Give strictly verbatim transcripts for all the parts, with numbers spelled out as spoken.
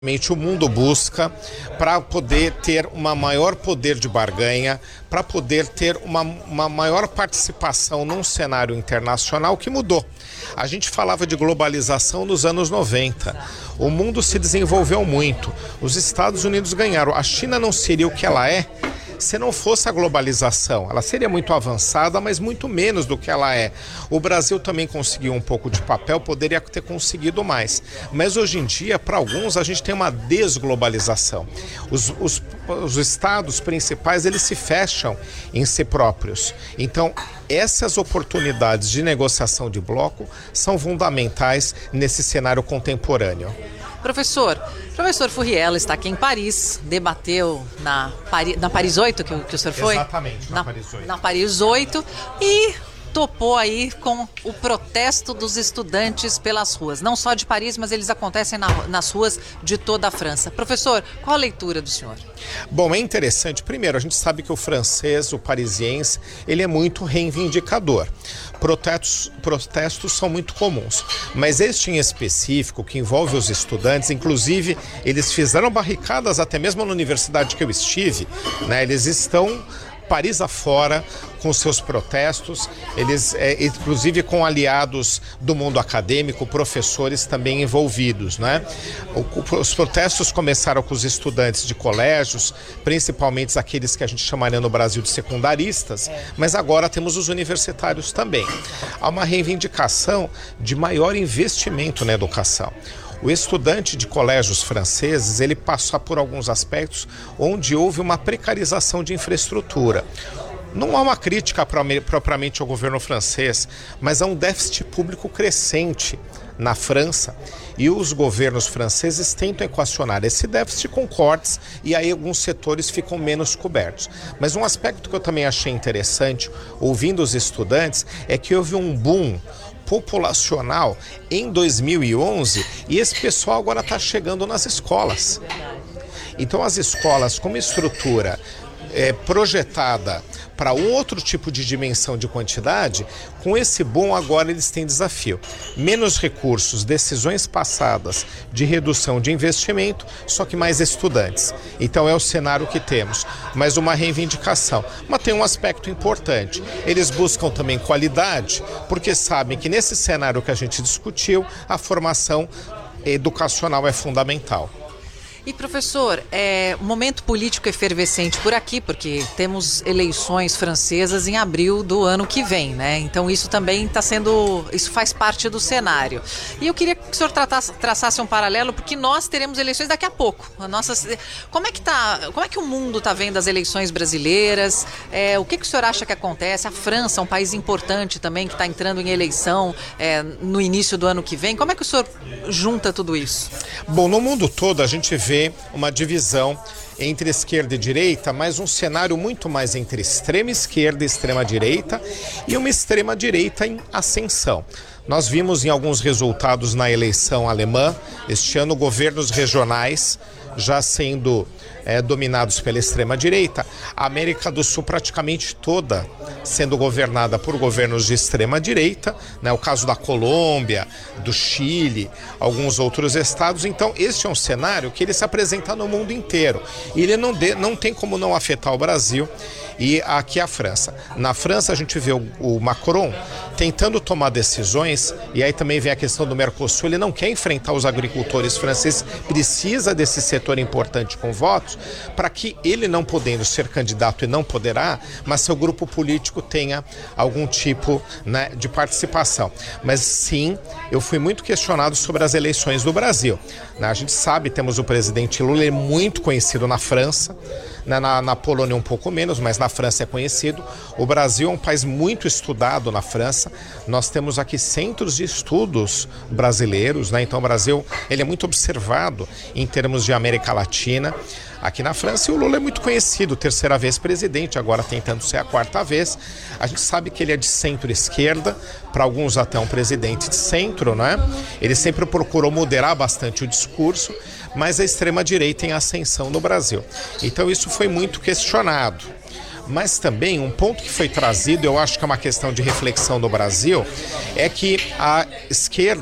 O mundo busca para poder ter uma maior poder de barganha, para poder ter uma, uma maior participação num cenário internacional que mudou. A gente falava de globalização nos anos noventa. O mundo se desenvolveu muito. Os Estados Unidos ganharam. A China não seria o que ela é se não fosse a globalização. Ela seria muito avançada, mas muito menos do que ela é. O Brasil também conseguiu um pouco de papel, poderia ter conseguido mais. Mas hoje em dia, para alguns, a gente tem uma desglobalização. Os, os, os estados principais, eles se fecham em si próprios. Então, essas oportunidades de negociação de bloco são fundamentais nesse cenário contemporâneo. Professor, professor Furriel está aqui em Paris, debateu na, Pari, na Paris oito, que, que o senhor foi? Exatamente, na, na Paris oito. Na Paris oito e topou aí com o protesto dos estudantes pelas ruas. Não só de Paris, mas eles acontecem na, nas ruas de toda a França. Professor, qual a leitura do senhor? Bom, é interessante. Primeiro, a gente sabe que o francês, o parisiense, ele é muito reivindicador. Protestos, protestos são muito comuns, mas este em específico, que envolve os estudantes, inclusive eles fizeram barricadas até mesmo na universidade que eu estive, né? Eles estão Paris afora com seus protestos, eles, é, inclusive com aliados do mundo acadêmico, professores também envolvidos, né? O, os protestos começaram com os estudantes de colégios, principalmente aqueles que a gente chamaria no Brasil de secundaristas, mas agora temos os universitários também. Há uma reivindicação de maior investimento na educação. O estudante de colégios franceses, ele passa por alguns aspectos onde houve uma precarização de infraestrutura. Não há uma crítica propriamente ao governo francês, mas há um déficit público crescente na França e os governos franceses tentam equacionar esse déficit com cortes e aí alguns setores ficam menos cobertos. Mas um aspecto que eu também achei interessante, ouvindo os estudantes, é que houve um boom populacional em dois mil e onze e esse pessoal agora está chegando nas escolas. Então as escolas com uma estrutura é, projetada para um outro tipo de dimensão de quantidade, com esse boom agora eles têm desafio. Menos recursos, decisões passadas de redução de investimento, só que mais estudantes. Então é o cenário que temos, mas uma reivindicação. Mas tem um aspecto importante, eles buscam também qualidade, porque sabem que nesse cenário que a gente discutiu, a formação educacional é fundamental. E professor, é um momento político efervescente por aqui, porque temos eleições francesas em abril do ano que vem, né? Então isso também está sendo, isso faz parte do cenário. E eu queria que o senhor tratasse, traçasse um paralelo, porque nós teremos eleições daqui a pouco. A nossa, como é que tá, como é que o mundo está vendo as eleições brasileiras? É, o que, que o senhor acha que acontece? A França, um país importante também, que está entrando em eleição é, no início do ano que vem. Como é que o senhor junta tudo isso? Bom, no mundo todo a gente vê uma divisão entre esquerda e direita, mas um cenário muito mais entre extrema esquerda e extrema direita e uma extrema direita em ascensão. Nós vimos em alguns resultados na eleição alemã, este ano, governos regionais já sendo é, dominados pela extrema-direita, a América do Sul praticamente toda sendo governada por governos de extrema-direita, né, o caso da Colômbia, do Chile, alguns outros estados. Então, este é um cenário que ele se apresenta no mundo inteiro e ele não, de, não tem como não afetar o Brasil e aqui a França. Na França, a gente vê o, o Macron tentando tomar decisões, e aí também vem a questão do Mercosul, ele não quer enfrentar os agricultores franceses, precisa desse setor importante com votos, para que ele não podendo ser candidato e não poderá, mas seu grupo político tenha algum tipo, né, de participação. Mas sim, eu fui muito questionado sobre as eleições do Brasil. Né, a gente sabe, temos o presidente Lula, ele é muito conhecido na França, né, na, na Polônia um pouco menos, mas na França é conhecido. O Brasil é um país muito estudado na França. Nós temos aqui centros de estudos brasileiros, né? Então o Brasil ele é muito observado em termos de América Latina. Aqui na França, e o Lula é muito conhecido, terceira vez presidente, agora tentando ser a quarta vez. A gente sabe que ele é de centro-esquerda, para alguns até um presidente de centro, né? Ele sempre procurou moderar bastante o discurso, mas a extrema-direita em ascensão no Brasil. Então isso foi muito questionado. Mas também um ponto que foi trazido, eu acho que é uma questão de reflexão no Brasil, é que a esquerda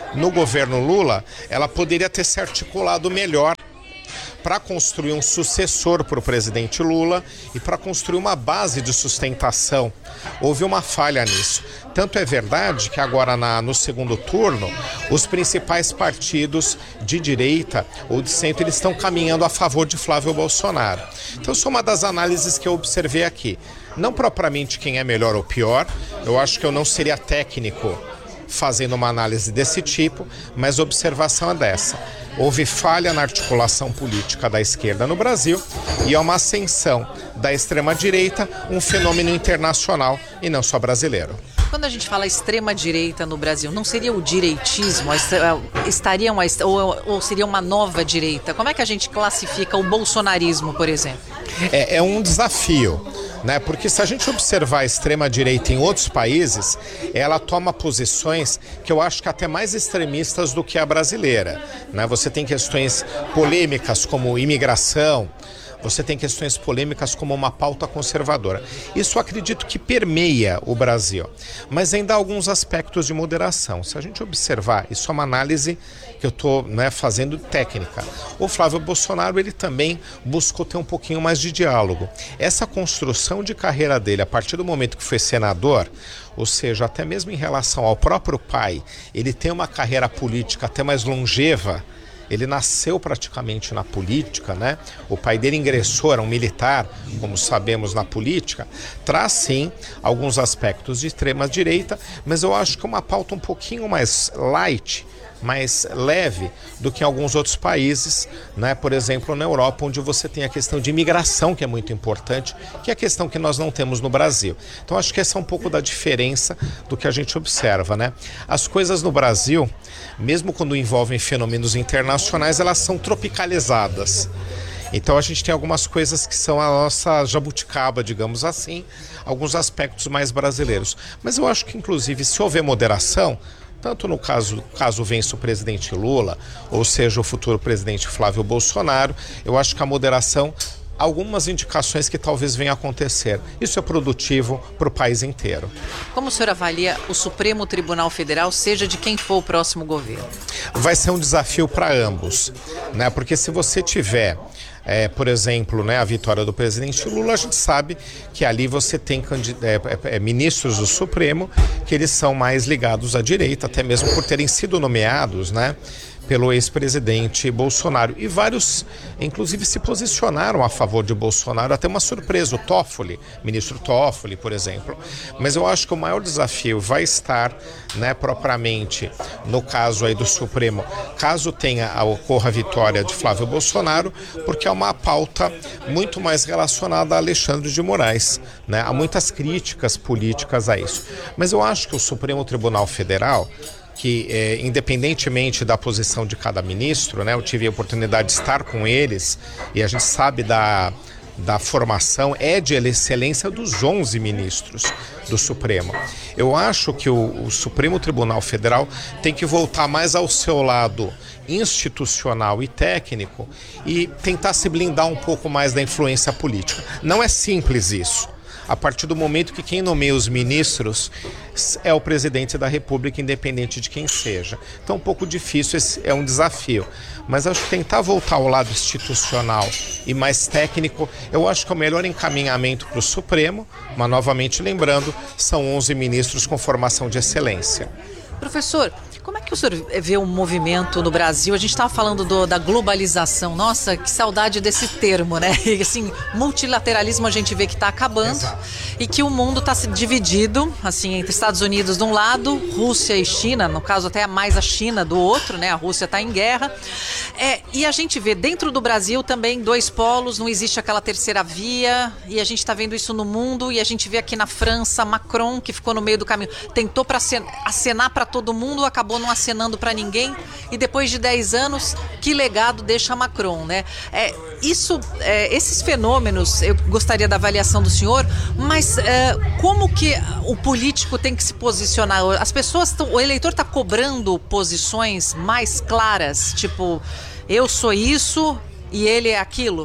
no governo Lula, ela poderia ter se articulado melhor para construir um sucessor para o presidente Lula e para construir uma base de sustentação. Houve uma falha nisso. Tanto é verdade que agora na, no segundo turno, os principais partidos de direita ou de centro eles estão caminhando a favor de Flávio Bolsonaro. Então, isso é uma das análises que eu observei aqui. Não propriamente quem é melhor ou pior, eu acho que eu não seria técnico fazendo uma análise desse tipo, mas a observação é dessa. Houve falha na articulação política da esquerda no Brasil e é uma ascensão da extrema-direita, um fenômeno internacional e não só brasileiro. Quando a gente fala extrema-direita no Brasil, não seria o direitismo? Estaria uma, ou, ou seria uma nova direita? Como é que a gente classifica o bolsonarismo, por exemplo? É, é um desafio. Né? Porque se a gente observar a extrema-direita em outros países, ela toma posições que eu acho que até mais extremistas do que a brasileira. Né? Você tem questões polêmicas como imigração, você tem questões polêmicas como uma pauta conservadora. Isso eu acredito que permeia o Brasil, mas ainda há alguns aspectos de moderação. Se a gente observar, isso é uma análise que eu estou né, fazendo técnica. O Flávio Bolsonaro ele também buscou ter um pouquinho mais de diálogo. Essa construção de carreira dele, a partir do momento que foi senador, ou seja, até mesmo em relação ao próprio pai, ele tem uma carreira política até mais longeva. Ele nasceu praticamente na política, né? O pai dele ingressou, era um militar, como sabemos, na política. Traz, sim, alguns aspectos de extrema-direita, mas eu acho que é uma pauta um pouquinho mais light, mais leve do que em alguns outros países, né? Por exemplo, na Europa, onde você tem a questão de imigração, que é muito importante, que é a questão que nós não temos no Brasil. Então, acho que essa é um pouco da diferença do que a gente observa, né? As coisas no Brasil, mesmo quando envolvem fenômenos internacionais, elas são tropicalizadas. Então a gente tem algumas coisas que são a nossa jabuticaba, digamos assim, alguns aspectos mais brasileiros. Mas eu acho que, inclusive, se houver moderação, tanto no caso, caso vença o presidente Lula, ou seja, o futuro presidente Flávio Bolsonaro, eu acho que a moderação, algumas indicações que talvez venham a acontecer. Isso é produtivo para o país inteiro. Como o senhor avalia o Supremo Tribunal Federal, seja de quem for o próximo governo? Vai ser um desafio para ambos, né? Porque se você tiver, é, por exemplo, né, a vitória do presidente Lula, a gente sabe que ali você tem é, é, ministros do Supremo que eles são mais ligados à direita, até mesmo por terem sido nomeados, né, pelo ex-presidente Bolsonaro. E vários, inclusive, se posicionaram a favor de Bolsonaro, até uma surpresa, o Toffoli, ministro Toffoli, por exemplo. Mas eu acho que o maior desafio vai estar, né, propriamente, no caso aí do Supremo, caso tenha, ocorra a vitória de Flávio Bolsonaro, porque é uma pauta muito mais relacionada a Alexandre de Moraes, né? Há muitas críticas políticas a isso. Mas eu acho que o Supremo Tribunal Federal, que é, independentemente da posição de cada ministro, né, eu tive a oportunidade de estar com eles e a gente sabe da, da formação, é de excelência dos onze ministros do Supremo. Eu acho que o, o Supremo Tribunal Federal tem que voltar mais ao seu lado institucional e técnico e tentar se blindar um pouco mais da influência política. Não é simples isso. A partir do momento que quem nomeia os ministros é o presidente da República, independente de quem seja. Então é um pouco difícil, esse é um desafio. Mas acho que tentar voltar ao lado institucional e mais técnico, eu acho que é o melhor encaminhamento para o Supremo, mas novamente lembrando, são onze ministros com formação de excelência. Professor, como é que o senhor vê o movimento no Brasil? A gente estava falando do, da globalização. Nossa, que saudade desse termo, né? E, assim, multilateralismo a gente vê que está acabando. Exato. E que o mundo está se dividido, assim, entre Estados Unidos de um lado, Rússia e China, no caso até mais a China do outro, né? A Rússia está em guerra. É, e a gente vê dentro do Brasil também dois polos, não existe aquela terceira via, e a gente está vendo isso no mundo, e a gente vê aqui na França, Macron, que ficou no meio do caminho, tentou para acenar para todo mundo, acabou não acenando para ninguém, e depois de dez anos, que legado deixa Macron, né? É, isso, é, esses fenômenos, eu gostaria da avaliação do senhor, mas é, como que o político tem que se posicionar? As pessoas, tão, o eleitor está cobrando posições mais claras, tipo, eu sou isso e ele é aquilo?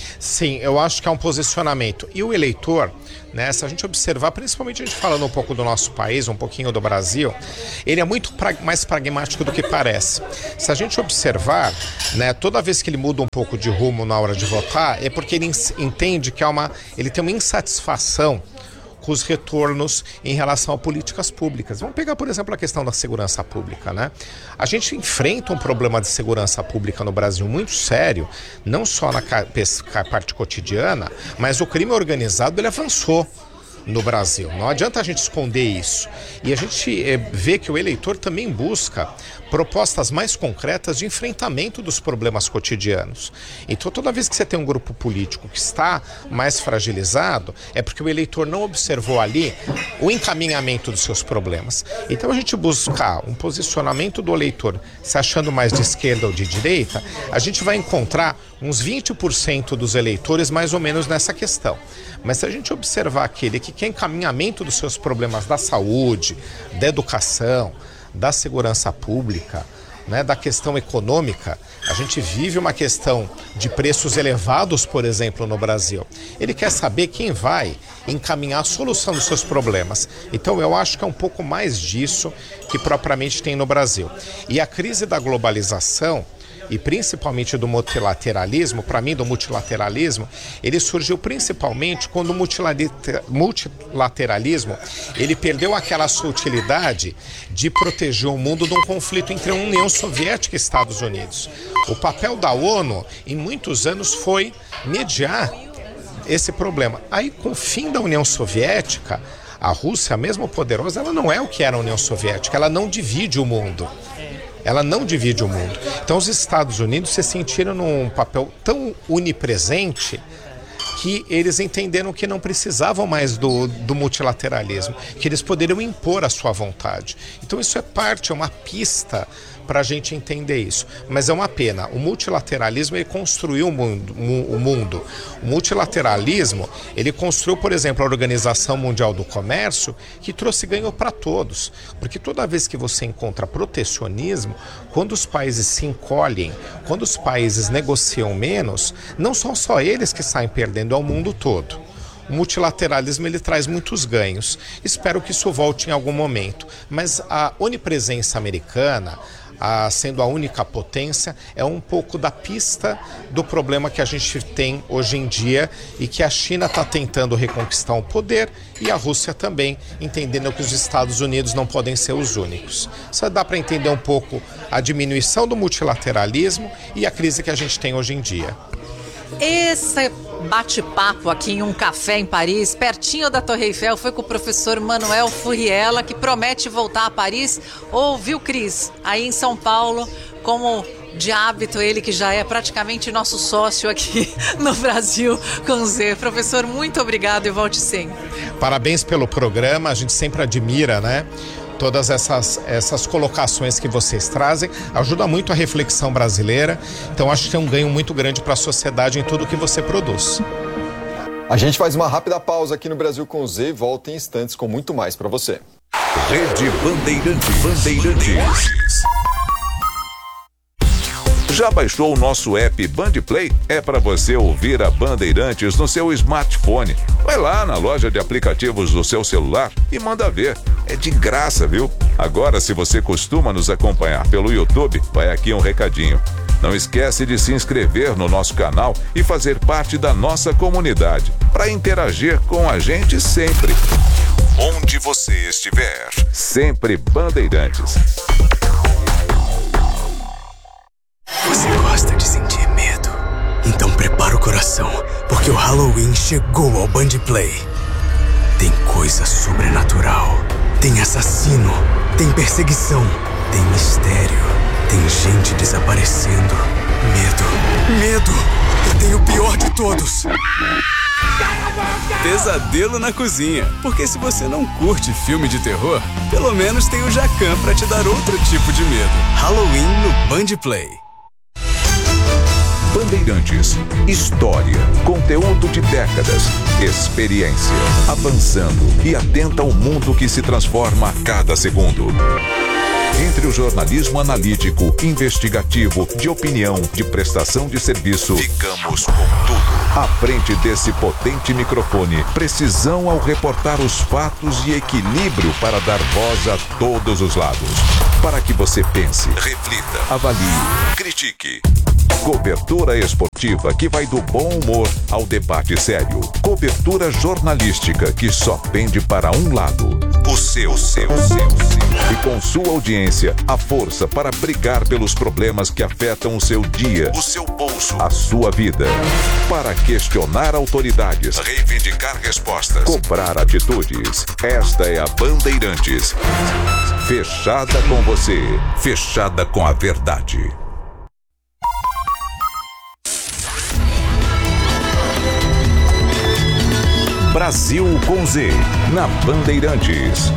Sim, eu acho que é um posicionamento. E o eleitor, né, se a gente observar, principalmente a gente falando um pouco do nosso país, um pouquinho do Brasil, ele é muito pra, mais pragmático do que parece. Se a gente observar, né, toda vez que ele muda um pouco de rumo na hora de votar, é porque ele entende que há uma, ele tem uma insatisfação com os retornos em relação a políticas públicas. Vamos pegar, por exemplo, a questão da segurança pública, né? A gente enfrenta um problema de segurança pública no Brasil muito sério, não só na parte cotidiana, mas o crime organizado ele avançou no Brasil. Não adianta a gente esconder isso. E a gente é, vê que o eleitor também busca propostas mais concretas de enfrentamento dos problemas cotidianos. Então, toda vez que você tem um grupo político que está mais fragilizado, é porque o eleitor não observou ali o encaminhamento dos seus problemas. Então, a gente buscar um posicionamento do eleitor se achando mais de esquerda ou de direita, a gente vai encontrar uns vinte por cento dos eleitores mais ou menos nessa questão. Mas se a gente observar aquele que quer encaminhamento dos seus problemas da saúde, da educação, da segurança pública, né, da questão econômica, a gente vive uma questão de preços elevados, por exemplo, no Brasil. Ele quer saber quem vai encaminhar a solução dos seus problemas. Então eu acho que é um pouco mais disso que propriamente tem no Brasil. E a crise da globalização, e principalmente do multilateralismo, para mim do multilateralismo, ele surgiu principalmente quando o multilateralismo ele perdeu aquela sutilidade de proteger o mundo de um conflito entre a União Soviética e Estados Unidos. O papel da ONU, em muitos anos, foi mediar esse problema. Aí, com o fim da União Soviética, a Rússia, mesmo poderosa, ela não é o que era a União Soviética, ela não divide o mundo. Ela não divide o mundo. Então os Estados Unidos se sentiram num papel tão onipresente que eles entenderam que não precisavam mais do, do multilateralismo, que eles poderiam impor a sua vontade. Então isso é parte, é uma pista para a gente entender isso. Mas é uma pena. O multilateralismo ele construiu o mundo, o mundo. O multilateralismo ele construiu, por exemplo, a Organização Mundial do Comércio, que trouxe ganho para todos. Porque toda vez que você encontra protecionismo, quando os países se encolhem, quando os países negociam menos, não são só eles que saem perdendo, é o mundo todo. O multilateralismo ele traz muitos ganhos. Espero que isso volte em algum momento. Mas a onipresença americana, a, sendo a única potência, é um pouco da pista do problema que a gente tem hoje em dia e que a China está tentando reconquistar o poder e a Rússia também, entendendo que os Estados Unidos não podem ser os únicos. Só dá para entender um pouco a diminuição do multilateralismo e a crise que a gente tem hoje em dia. Esse bate-papo aqui em um café em Paris, pertinho da Torre Eiffel, foi com o professor Manuel Furriela, que promete voltar a Paris. Ou viu, Cris, aí em São Paulo, como de hábito, ele que já é praticamente nosso sócio aqui no Brasil com Z. Professor, muito obrigado e volte sempre. Parabéns pelo programa, a gente sempre admira, né? Todas essas, essas colocações que vocês trazem, ajuda muito a reflexão brasileira. Então acho que é um ganho muito grande para a sociedade em tudo que você produz. A gente faz uma rápida pausa aqui no Brasil com Z e volta em instantes com muito mais para você. Rede Bandeirantes. Bandeirantes. Já baixou o nosso app Bandplay? É para você ouvir a Bandeirantes no seu smartphone. Vai lá na loja de aplicativos do seu celular e manda ver. É de graça, viu? Agora, se você costuma nos acompanhar pelo YouTube, vai aqui um recadinho. Não esquece de se inscrever no nosso canal e fazer parte da nossa comunidade, para interagir com a gente sempre. Onde você estiver, sempre Bandeirantes. Você gosta de sentir medo? Então prepara o coração, porque o Halloween chegou ao Bandplay. Tem coisa sobrenatural, tem assassino, tem perseguição, tem mistério, tem gente desaparecendo. Medo, medo, e tem o pior de todos. Pesadelo na cozinha, porque se você não curte filme de terror, pelo menos tem o Jacan pra te dar outro tipo de medo. Halloween no Bandplay. Bandeirantes, história, conteúdo de décadas, experiência, avançando e atenta ao mundo que se transforma a cada segundo. Entre o jornalismo analítico, investigativo, de opinião, de prestação de serviço, ficamos com tudo. À frente desse potente microfone, precisão ao reportar os fatos e equilíbrio para dar voz a todos os lados. Para que você pense, reflita, avalie, critique. Cobertura esportiva que vai do bom humor ao debate sério. Cobertura jornalística que só pende para um lado. O seu, seu, seu, seu. E com sua audiência, a força para brigar pelos problemas que afetam o seu dia, o seu bolso, a sua vida. Para questionar autoridades, reivindicar respostas, cobrar atitudes. Esta é a Bandeirantes. Fechada com você, fechada com a verdade. Brasil com Z, na Bandeirantes.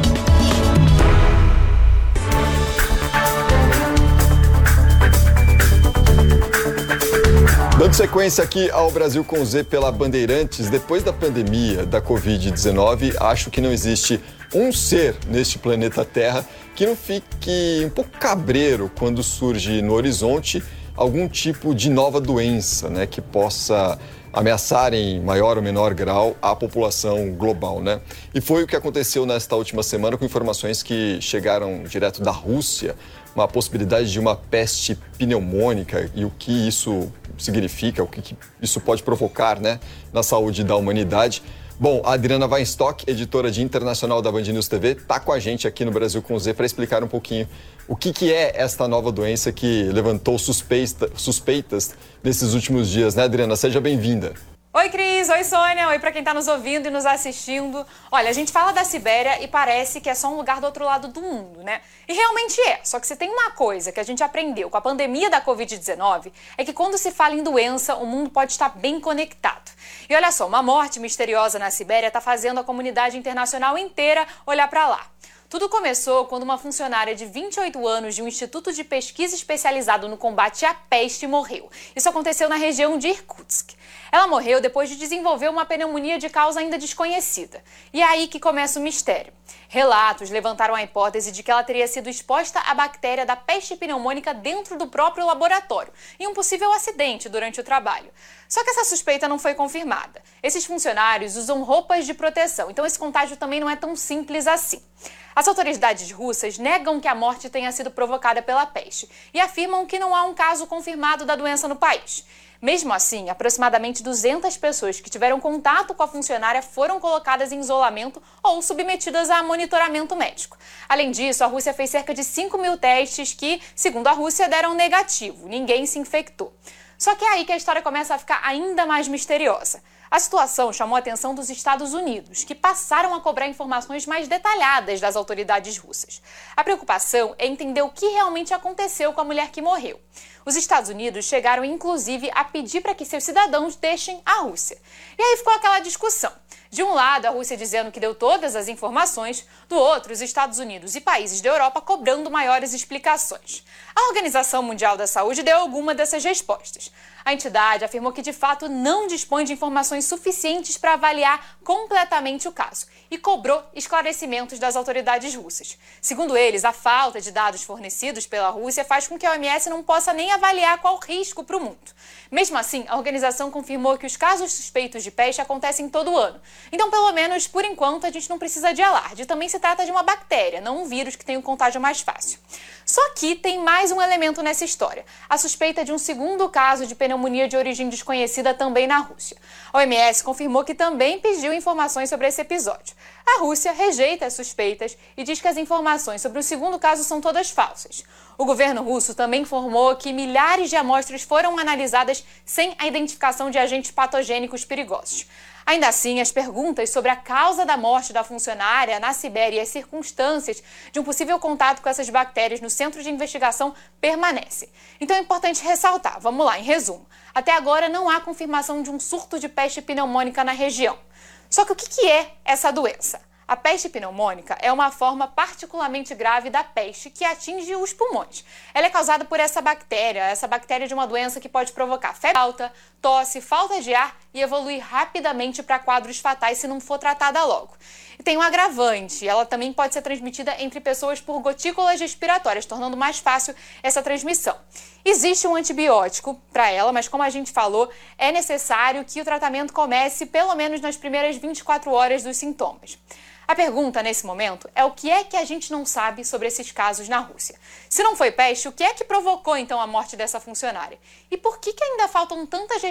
Dando sequência aqui ao Brasil com Z pela Bandeirantes, depois da pandemia da covid dezenove, acho que não existe um ser neste planeta Terra que não fique um pouco cabreiro quando surge no horizonte algum tipo de nova doença, né, que possa ameaçar em maior ou menor grau a população global, né? E foi o que aconteceu nesta última semana com informações que chegaram direto da Rússia, uma possibilidade de uma peste pneumônica e o que isso significa, o que isso pode provocar, né, na saúde da humanidade. Bom, a Adriana Weinstock, editora de internacional da Band News T V, está com a gente aqui no Brasil com Z para explicar um pouquinho o que, que é esta nova doença que levantou suspeita, suspeitas nesses últimos dias, né, Adriana? Seja bem-vinda. Oi, Cris. Oi, Sônia. Oi para quem está nos ouvindo e nos assistindo. Olha, a gente fala da Sibéria e parece que é só um lugar do outro lado do mundo, né? E realmente é. Só que se tem uma coisa que a gente aprendeu com a pandemia da covid dezenove é que quando se fala em doença, o mundo pode estar bem conectado. E olha só, uma morte misteriosa na Sibéria está fazendo a comunidade internacional inteira olhar para lá. Tudo começou quando uma funcionária de vinte e oito anos de um instituto de pesquisa especializado no combate à peste morreu. Isso aconteceu na região de Irkutsk. Ela morreu depois de desenvolver uma pneumonia de causa ainda desconhecida. E é aí que começa o mistério. Relatos levantaram a hipótese de que ela teria sido exposta à bactéria da peste pneumônica dentro do próprio laboratório, em um possível acidente durante o trabalho. Só que essa suspeita não foi confirmada. Esses funcionários usam roupas de proteção, então esse contágio também não é tão simples assim. As autoridades russas negam que a morte tenha sido provocada pela peste e afirmam que não há um caso confirmado da doença no país. Mesmo assim, aproximadamente duzentas pessoas que tiveram contato com a funcionária foram colocadas em isolamento ou submetidas a monitoramento médico. Além disso, a Rússia fez cerca de cinco mil testes que, segundo a Rússia, deram negativo. Ninguém se infectou. Só que é aí que a história começa a ficar ainda mais misteriosa. A situação chamou a atenção dos Estados Unidos, que passaram a cobrar informações mais detalhadas das autoridades russas. A preocupação é entender o que realmente aconteceu com a mulher que morreu. Os Estados Unidos chegaram, inclusive, a pedir para que seus cidadãos deixem a Rússia. E aí ficou aquela discussão. De um lado, a Rússia dizendo que deu todas as informações, do outro, os Estados Unidos e países da Europa cobrando maiores explicações. A Organização Mundial da Saúde deu alguma dessas respostas. A entidade afirmou que, de fato, não dispõe de informações suficientes para avaliar completamente o caso e cobrou esclarecimentos das autoridades russas. Segundo eles, a falta de dados fornecidos pela Rússia faz com que a O M S não possa nem avaliar qual o risco para o mundo. Mesmo assim, a organização confirmou que os casos suspeitos de peste acontecem todo ano. Então, pelo menos, por enquanto, a gente não precisa de alarde. Também se trata de uma bactéria, não um vírus que tem um contágio mais fácil. Só que tem mais um elemento nessa história. A suspeita de um segundo caso de pneumonia de origem desconhecida também na Rússia. A O M S confirmou que também pediu informações sobre esse episódio. A Rússia rejeita as suspeitas e diz que as informações sobre o segundo caso são todas falsas. O governo russo também informou que milhares de amostras foram analisadas sem a identificação de agentes patogênicos perigosos. Ainda assim, as perguntas sobre a causa da morte da funcionária na Sibéria e as circunstâncias de um possível contato com essas bactérias no centro de investigação permanecem. Então é importante ressaltar, vamos lá, em resumo. Até agora não há confirmação de um surto de peste pneumônica na região. Só que o que é essa doença? A peste pneumônica é uma forma particularmente grave da peste que atinge os pulmões. Ela é causada por essa bactéria, essa bactéria de uma doença que pode provocar febre alta, tosse, falta de ar e evoluir rapidamente para quadros fatais se não for tratada logo. E tem um agravante, ela também pode ser transmitida entre pessoas por gotículas respiratórias, tornando mais fácil essa transmissão. Existe um antibiótico para ela, mas como a gente falou, é necessário que o tratamento comece pelo menos nas primeiras vinte e quatro horas dos sintomas. A pergunta, nesse momento, é o que é que a gente não sabe sobre esses casos na Rússia. Se não foi peste, o que é que provocou, então, a morte dessa funcionária? E por que que ainda faltam tantas